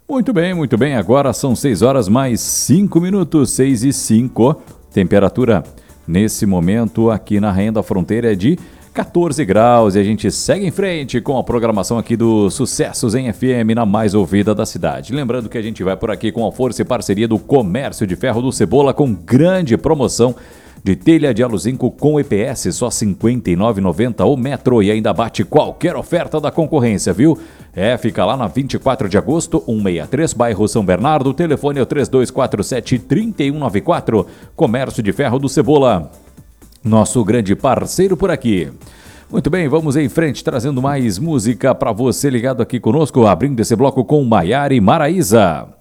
Muito bem, muito bem. Agora são 6 horas mais 5 minutos, 6 e 5. Temperatura nesse momento aqui na Rainha da Fronteira é de 14 graus e a gente segue em frente com a programação aqui do Sucessos em FM na mais ouvida da cidade. Lembrando que a gente vai por aqui com a força e parceria do Comércio de Ferro do Cebola com grande promoção de telha de aluzinco com EPS, só R$ 59,90 o metro e ainda bate qualquer oferta da concorrência, viu? Fica lá na 24 de agosto, 163, bairro São Bernardo, telefone é o 3247-3194, Comércio de Ferro do Cebola, nosso grande parceiro por aqui. Muito bem, vamos em frente, trazendo mais música para você ligado aqui conosco, abrindo esse bloco com Maiara e Maraísa.